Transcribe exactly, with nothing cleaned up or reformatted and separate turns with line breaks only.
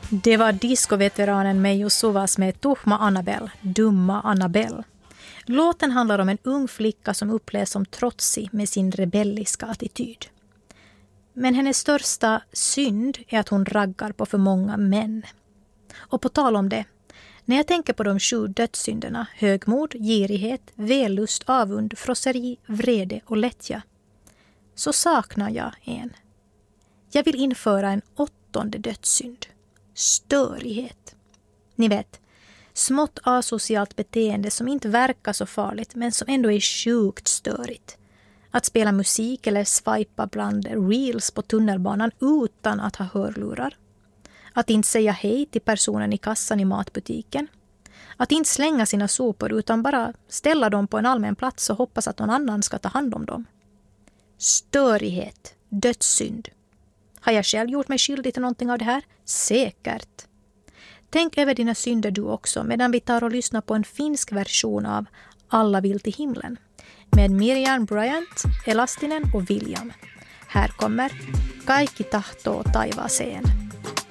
Det var discoveteranen Meijo Suvas med Tuhma Annabelle, Dumma Annabelle. Låten handlar om en ung flicka som upplevs som trotsig med sin rebelliska attityd. Men hennes största synd är att hon raggar på för många män. Och på tal om det, när jag tänker på de sju dödssynderna, högmod, girighet, vällust, avund, frosseri, vrede och lättja, så saknar jag en. Jag vill införa en åttonde dödssynd. Störighet. Ni vet, smått asocialt beteende som inte verkar så farligt men som ändå är sjukt störigt. Att spela musik eller swipa bland reels på tunnelbanan utan att ha hörlurar. Att inte säga hej till personen i kassan i matbutiken. Att inte slänga sina sopor utan bara ställa dem på en allmän plats och hoppas att någon annan ska ta hand om dem. Störighet, dödssynd. Har jag själv gjort mig skyldig till någonting av det här? Säkert. Tänk över dina synder du också medan vi tar och lyssnar på en finsk version av Alla vill till himlen med Miriam Bryant, Elastinen och William. Här kommer Kaikki tahtoo taivaaseen.